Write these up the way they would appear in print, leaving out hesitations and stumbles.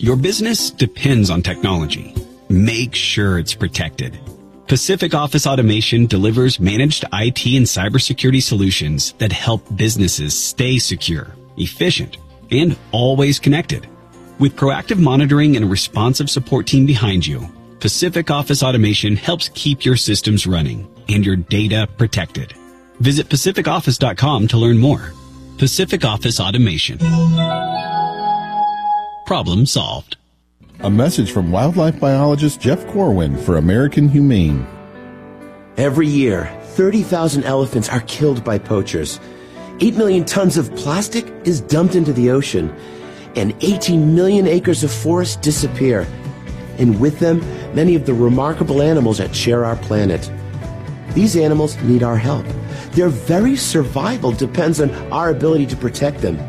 Your business depends on technology. Make sure it's protected. Pacific Office Automation delivers managed IT and cybersecurity solutions that help businesses stay secure, efficient, and always connected. With proactive monitoring and a responsive support team behind you, Pacific Office Automation helps keep your systems running and your data protected. Visit pacificoffice.com to learn more. Pacific Office Automation. Problem solved. A message from wildlife biologist Jeff Corwin for American Humane. Every year, 30,000 elephants are killed by poachers. 8 million tons of plastic is dumped into the ocean, and 18 million acres of forest disappear. And with them, many of the remarkable animals that share our planet. These animals need our help. Their very survival depends on our ability to protect them.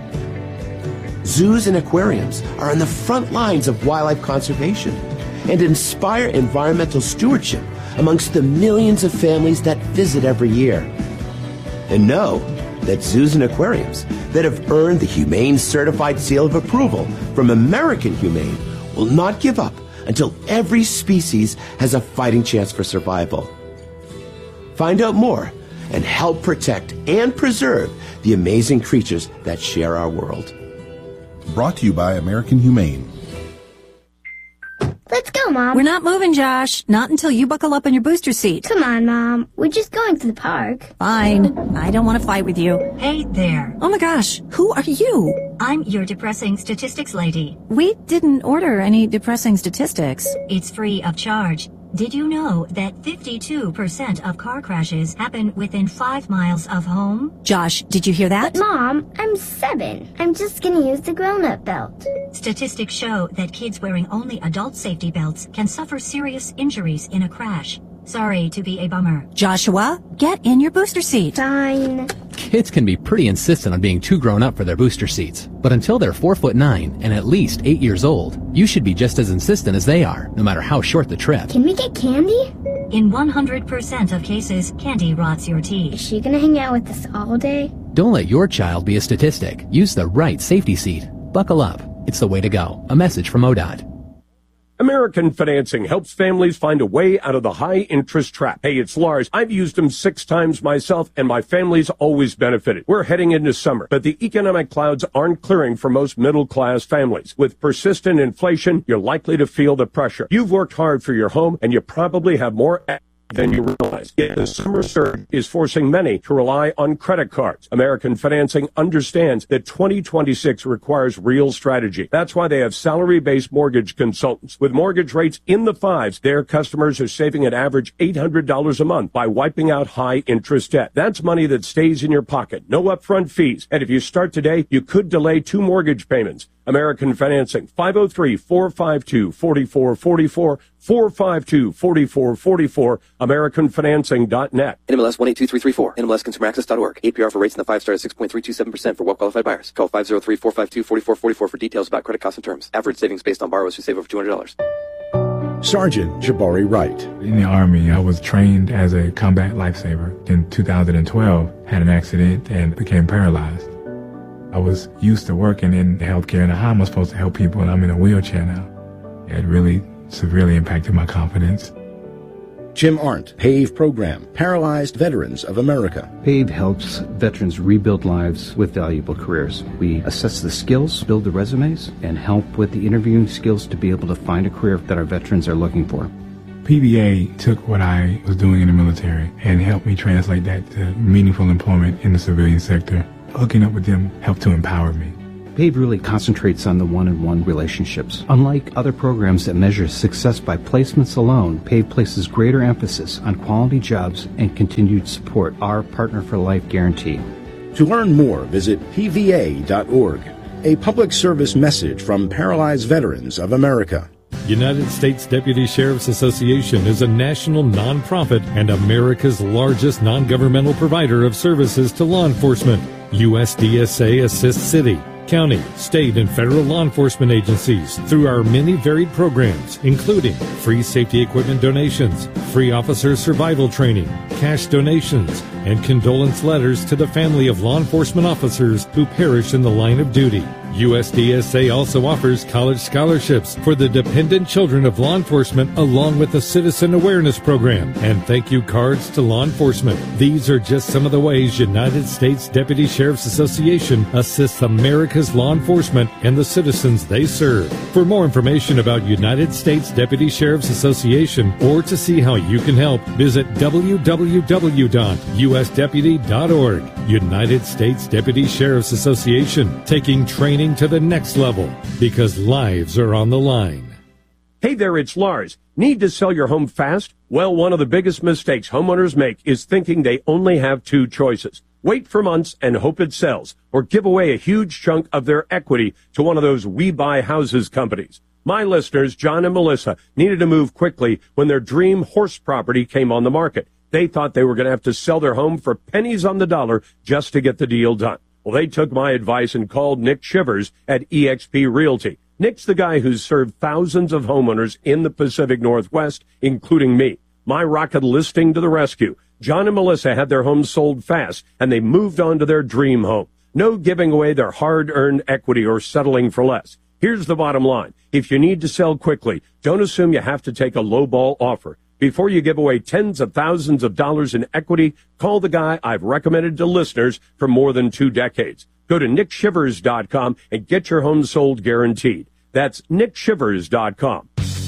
Zoos and aquariums are on the front lines of wildlife conservation and inspire environmental stewardship amongst the millions of families that visit every year. And know that zoos and aquariums that have earned the Humane Certified Seal of Approval from American Humane will not give up until every species has a fighting chance for survival. Find out more and help protect and preserve the amazing creatures that share our world. Brought to you by American Humane. Let's go, Mom. We're not moving, Josh. Not until you buckle up in your booster seat. Come on, Mom. We're just going to the park. Fine. I don't want to fight with you. Hey there. Oh my gosh. Who are you? I'm your depressing statistics lady. We didn't order any depressing statistics. It's free of charge. Did you know that 52% of car crashes happen within 5 miles of home? Josh, did you hear that? But Mom, I'm 7. I'm just gonna use the grown-up belt. Statistics show that kids wearing only adult safety belts can suffer serious injuries in a crash. Sorry to be a bummer. Joshua, get in your booster seat. Fine. Kids can be pretty insistent on being too grown up for their booster seats. But until they're 4'9" and at least 8 years old, you should be just as insistent as they are, no matter how short the trip. Can we get candy? In 100% of cases, candy rots your teeth. Is she gonna hang out with us all day? Don't let your child be a statistic. Use the right safety seat. Buckle up. It's the way to go. A message from ODOT. American Financing helps families find a way out of the high-interest trap. Hey, it's Lars. I've used them 6 times myself, and my family's always benefited. We're heading into summer, but the economic clouds aren't clearing for most middle-class families. With persistent inflation, you're likely to feel the pressure. You've worked hard for your home, and you probably have more than you realize. Yet the summer surge is forcing many to rely on credit cards. American Financing understands that 2026 requires real strategy. That's why they have salary-based mortgage consultants. With mortgage rates in the 5s, their customers are saving an average $800 a month by wiping out high-interest debt. That's money that stays in your pocket. No upfront fees. And if you start today, you could delay 2 mortgage payments. American Financing, 503-452-4444, 452-4444, AmericanFinancing.net. NMLS 182334, NMLSConsumerAccess.org. APR for rates in the 5 stars 6.327% for well-qualified buyers. Call 503-452-4444 for details about credit costs and terms. Average savings based on borrowers who save over $200. Sergeant Jabari Wright. In the Army, I was trained as a combat lifesaver. In 2012, had an accident and became paralyzed. I was used to working in healthcare and how am I supposed to help people, and I'm in a wheelchair now. It really severely impacted my confidence. Jim Arndt, PAVE Program, Paralyzed Veterans of America. PAVE helps veterans rebuild lives with valuable careers. We assess the skills, build the resumes, and help with the interviewing skills to be able to find a career that our veterans are looking for. PVA took what I was doing in the military and helped me translate that to meaningful employment in the civilian sector. Hooking up with them helped to empower me. PAVE really concentrates on the one-on-one relationships. Unlike other programs that measure success by placements alone, PAVE places greater emphasis on quality jobs and continued support, our Partner for Life guarantee. To learn more, visit pva.org. A public service message from Paralyzed Veterans of America. United States Deputy Sheriff's Association is a national nonprofit and America's largest non-governmental provider of services to law enforcement. USDSA assists city, county, state, and federal law enforcement agencies through our many varied programs, including free safety equipment donations, free officer survival training, cash donations, and condolence letters to the family of law enforcement officers who perish in the line of duty. USDSA also offers college scholarships for the dependent children of law enforcement, along with the Citizen Awareness Program and thank you cards to law enforcement. These are just some of the ways United States Deputy Sheriff's Association assists America's law enforcement and the citizens they serve. For more information about United States Deputy Sheriff's Association or to see how you can help, visit www.usdeputy.org. United States Deputy Sheriff's Association, taking training to the next level because lives are on the line. Hey there, it's Lars. Need to sell your home fast? Well, one of the biggest mistakes homeowners make is thinking they only have two choices. Wait for months and hope it sells, or give away a huge chunk of their equity to one of those We Buy Houses companies. My listeners, John and Melissa, needed to move quickly when their dream horse property came on the market. They thought they were going to have to sell their home for pennies on the dollar just to get the deal done. Well, they took my advice and called Nick Shivers at eXp Realty. Nick's the guy who's served thousands of homeowners in the Pacific Northwest, including me. My rocket listing to the rescue. John and Melissa had their home sold fast, and they moved on to their dream home. No giving away their hard-earned equity or settling for less. Here's the bottom line. If you need to sell quickly, don't assume you have to take a lowball offer. Before you give away tens of thousands of dollars in equity, call the guy I've recommended to listeners for more than 2 decades. Go to nickshivers.com and get your home sold guaranteed. That's nickshivers.com.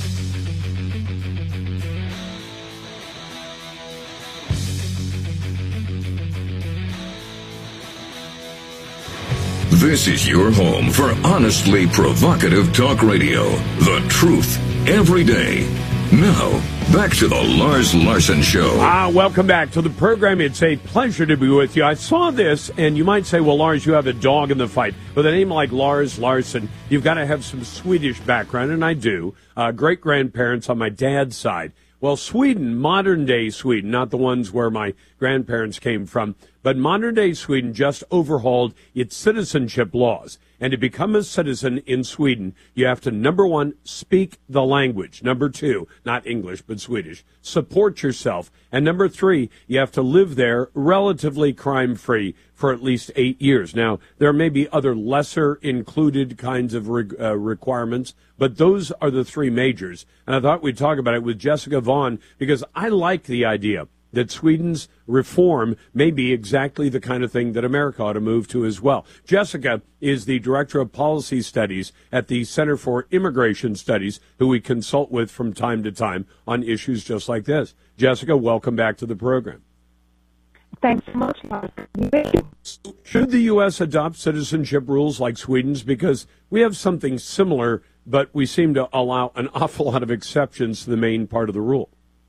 This is your home for honestly provocative talk radio. The truth every day. Now, back to the Lars Larson Show. Welcome back to the program. It's a pleasure to be with you. I saw this, and you might say, well, Lars, you have a dog in the fight. With a name like Lars Larson, you've got to have some Swedish background, and I do. Great-grandparents on my dad's side. Well, Sweden, modern-day Sweden, not the ones where my grandparents came from, but modern-day Sweden just overhauled its citizenship laws. And to become a citizen in Sweden, you have to, number one, speak the language. Number two, not English, but Swedish, support yourself. And number three, you have to live there relatively crime-free for at least 8 years. Now, there may be other lesser included kinds of requirements, but those are the three majors. And I thought we'd talk about it with Jessica Vaughn because I like the idea that Sweden's reform may be exactly the kind of thing that America ought to move to as well. Jessica is the Director of Policy Studies at the Center for Immigration Studies, who we consult with from time to time on issues just like this. Jessica, welcome back to the program. Thanks so much. Should the U.S. adopt citizenship rules like Sweden's? Because we have something similar, but we seem to allow an awful lot of exceptions to the main part of the rule.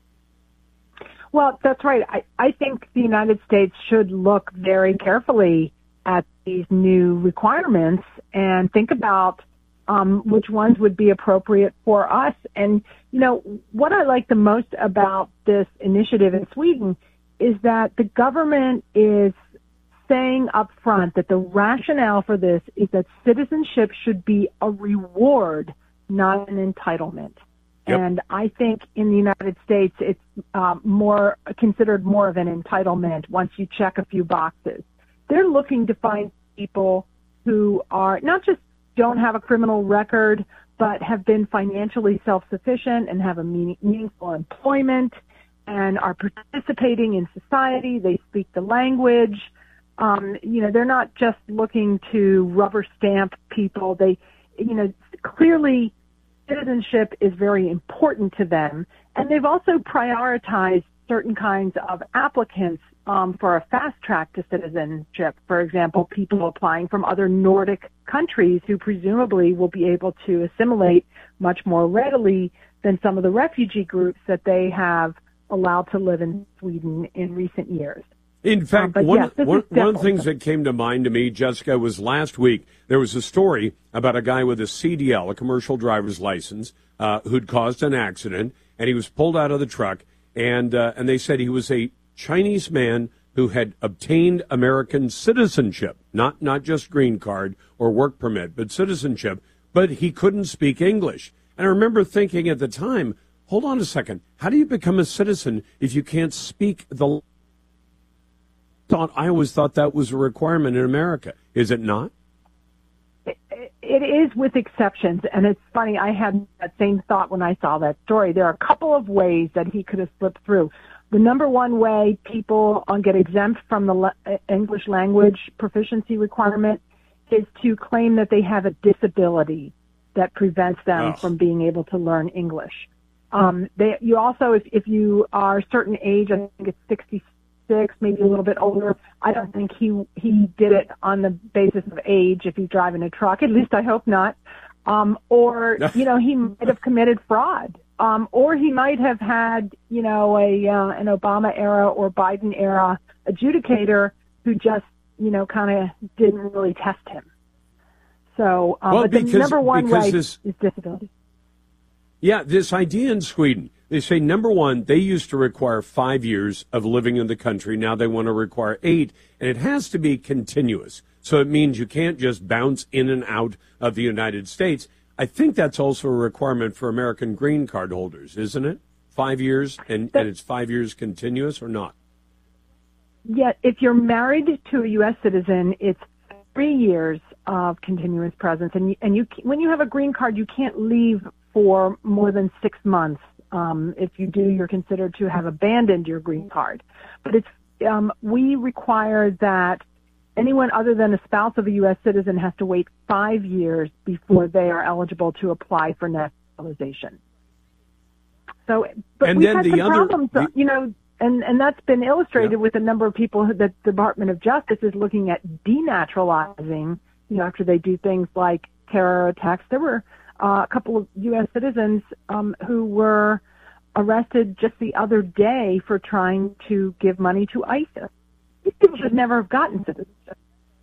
Well, that's right. I think the United States should look very carefully at these new requirements and think about which ones would be appropriate for us. And, you know, what I like the most about this initiative in Sweden is that the government is saying up front that the rationale for this is that citizenship should be a reward, not an entitlement. Yep. And I think in the United States, it's considered more of an entitlement once you check a few boxes. They're looking to find people who are not just don't have a criminal record, but have been financially self-sufficient and have a meaningful employment and are participating in society. They speak the language. They're not just looking to rubber stamp people. They, clearly citizenship is very important to them. And they've also prioritized certain kinds of applicants for a fast track to citizenship. For example, people applying from other Nordic countries who presumably will be able to assimilate much more readily than some of the refugee groups that they have allowed to live in Sweden in recent years. In fact, one of the things that came to mind to me, Jessica, was last week there was a story about a guy with a CDL, a commercial driver's license, who'd caused an accident, and he was pulled out of the truck, and they said he was a Chinese man who had obtained American citizenship, not just green card or work permit, but citizenship, but he couldn't speak English. And I remember thinking at the time, hold on a second, how do you become a citizen if you can't speak the language? I always thought that was a requirement in America. Is it not? it is with exceptions, and it's funny. I had that same thought when I saw that story. There are a couple of ways that he could have slipped through. The number one way people get exempt from the English language proficiency requirement is to claim that they have a disability that prevents them from being able to learn English. You also, if you are a certain age, I think it's 66, maybe a little bit older, I don't think he did it on the basis of age if he's driving a truck. At least I hope not. Or, he might have committed fraud. Or he might have had, an Obama era or Biden era adjudicator who just, kind of didn't really test him. So, but the number one way is disability. Yeah, this idea in Sweden, they say, number one, they used to require 5 years of living in the country. Now they want to require 8, and it has to be continuous. So it means you can't just bounce in and out of the United States. I think that's also a requirement for American green card holders, isn't it? 5 years, and it's 5 years continuous or not? Yeah, if you're married to a U.S. citizen, it's 3 years of continuous presence. And when you have a green card, you can't leave for more than 6 months. If you do, you're considered to have abandoned your green card. But we require that anyone other than a spouse of a U.S. citizen has to wait 5 years before they are eligible to apply for naturalization. So, but we've had some problems, and that's been illustrated with a number of people that the Department of Justice is looking at denaturalizing, after they do things like terror attacks. There were a couple of U.S. citizens who were arrested just the other day for trying to give money to ISIS. These people should never have gotten citizenship.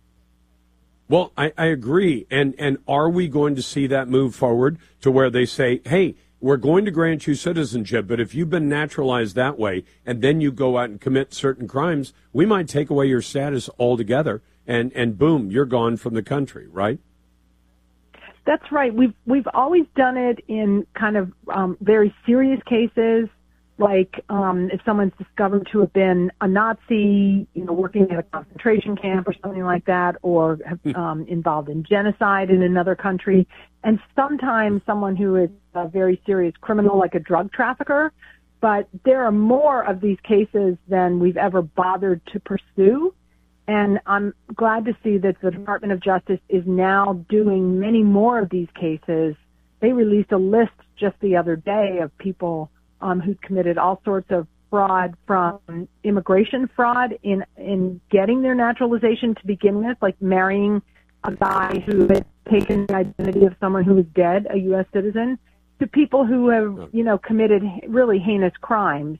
Well, I agree. And are we going to see that move forward to where they say, hey, we're going to grant you citizenship, but if you've been naturalized that way and then you go out and commit certain crimes, we might take away your status altogether and boom, you're gone from the country, right? That's right. We've always done it in kind of very serious cases, like if someone's discovered to have been a Nazi, working at a concentration camp or something like that, or involved in genocide in another country, and sometimes someone who is a very serious criminal, like a drug trafficker. But there are more of these cases than we've ever bothered to pursue. And I'm glad to see that the Department of Justice is now doing many more of these cases. They released a list just the other day of people who committed all sorts of fraud, from immigration fraud in getting their naturalization to begin with, like marrying a guy who had taken the identity of someone who was dead, a U.S. citizen, to people who have, committed really heinous crimes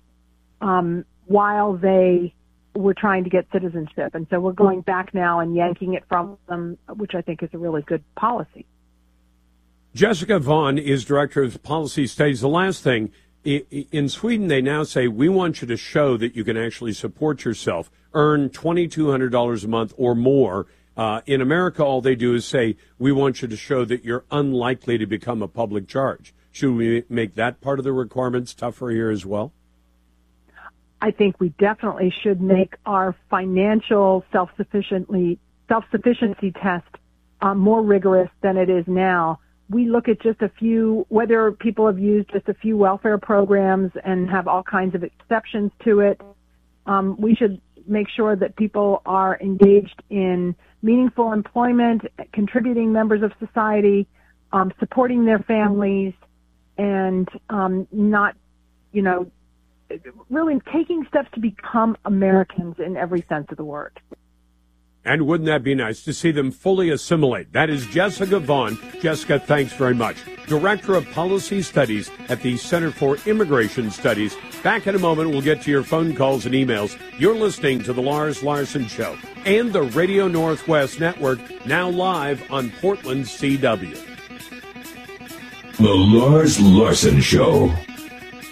while they were trying to get citizenship. And so we're going back now and yanking it from them, which I think is a really good policy. Jessica Vaughn is Director of Policy Studies. The last thing, in Sweden, they now say, we want you to show that you can actually support yourself, earn $2,200 a month or more. In America, all they do is say, we want you to show that you're unlikely to become a public charge. Should we make that part of the requirements tougher here as well? I think we definitely should make our financial self-sufficiency test more rigorous than it is now. We look at just a few, whether people have used just a few welfare programs and have all kinds of exceptions to it. We should make sure that people are engaged in meaningful employment, contributing members of society, supporting their families, and not, really taking steps to become Americans in every sense of the word. And wouldn't that be nice to see them fully assimilate? That is Jessica Vaughn. Jessica, thanks very much. Director of Policy Studies at the Center for Immigration Studies. Back in a moment, we'll get to your phone calls and emails. You're listening to The Lars Larson Show and the Radio Northwest Network, now live on Portland CW. The Lars Larson Show.